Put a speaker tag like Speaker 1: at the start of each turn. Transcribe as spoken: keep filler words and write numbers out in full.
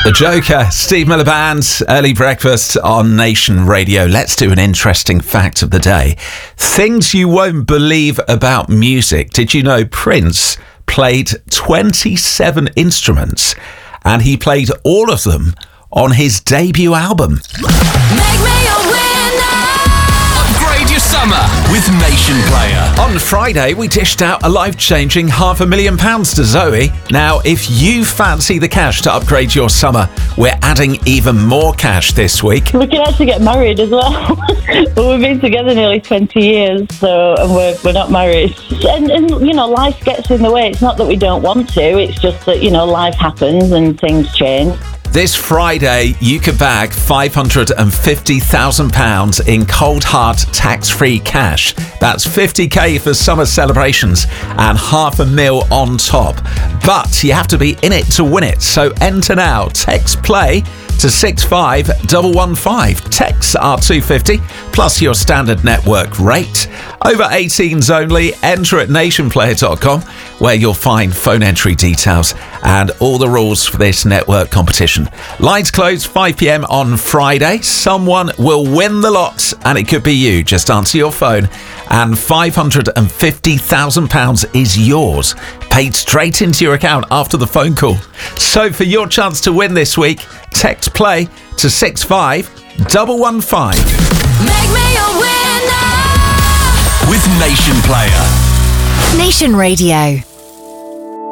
Speaker 1: The Joker, Steve Miller Band, early breakfast on Nation Radio. Let's do an interesting fact of the day. Things you won't believe about music. Did you know Prince played twenty-seven instruments and he played all of them on his debut album?
Speaker 2: Make me a winner.
Speaker 3: Upgrade your summer with Nation Player.
Speaker 1: On Friday, we dished out a life-changing half a million pounds to Zoe. Now, if you fancy the cash to upgrade your summer, we're adding even more cash this week.
Speaker 4: We can actually get married as well. But we've been together nearly twenty years, so and we're we're not married. And, and you know, life gets in the way. It's not that we don't want to. It's just that, you know, life happens and things change.
Speaker 1: This Friday, you could bag five hundred fifty thousand pounds in cold hard tax-free cash. That's fifty k for summer celebrations and half a mil on top. But you have to be in it to win it. So enter now. Text play to six five one one five. Texts are two pounds fifty plus your standard network rate. Over eighteens only. Enter at nation player dot com where you'll find phone entry details and all the rules for this network competition. Lines close five p.m. on Friday. Someone will win the lot and it could be you. Just answer your phone and five hundred fifty thousand pounds is yours, paid straight into your account after the phone call. So for your chance to win this week, text play to six five one one five.
Speaker 2: Make me a winner.
Speaker 3: With Nation Player.
Speaker 5: Nation Radio.